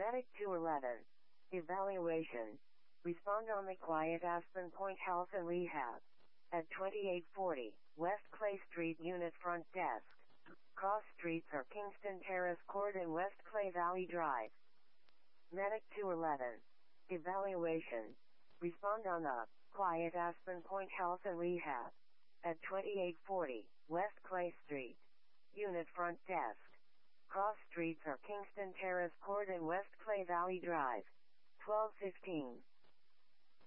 Medic 211. Evaluation. Respond on the Quiet Aspen Point Health and Rehab. At 2840 West Clay Street Unit Front Desk. Cross streets are Kingston Terrace Court and West Clay Valley Drive. Medic 211. Evaluation. Respond on the Quiet Aspen Point Health and Rehab. At 2840 West Clay Street. Unit Front Desk. Cross streets are Kingston Terrace Court and West Clay Valley Drive. 12:15.